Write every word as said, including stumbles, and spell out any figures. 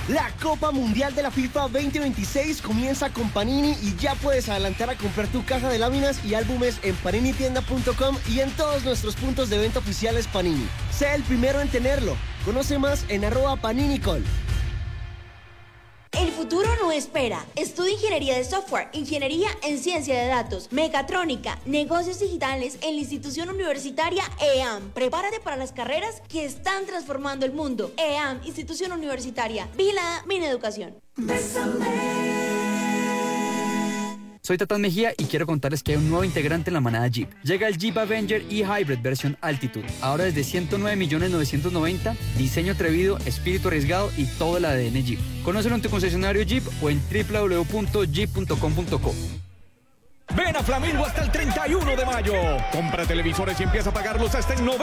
La Copa Mundial de la FIFA veinte veintiséis comienza con Panini y ya puedes adelantar a comprar tu caja de láminas y álbumes en panini tienda punto com y en todos nuestros puntos de venta oficiales Panini. Sé el primero en tenerlo. Conoce más en arroba paninicol. El futuro no espera. Estudia Ingeniería de Software, Ingeniería en Ciencia de Datos, Mecatrónica, Negocios Digitales en la institución universitaria E A M. Prepárate para las carreras que están transformando el mundo. E A M, institución universitaria. Vigilada Mineducación. Soy Tatán Mejía y quiero contarles que hay un nuevo integrante en la manada Jeep. Llega el Jeep Avenger e-Hybrid versión Altitude. Ahora desde ciento nueve millones novecientos noventa, diseño atrevido, espíritu arriesgado y todo el A D N Jeep. Conócelo en tu concesionario Jeep o en doble u doble u doble u punto jeep punto com punto co. Ven a Flamingo hasta el treinta y uno de mayo. Compra televisores y empieza a pagarlos hasta en noventa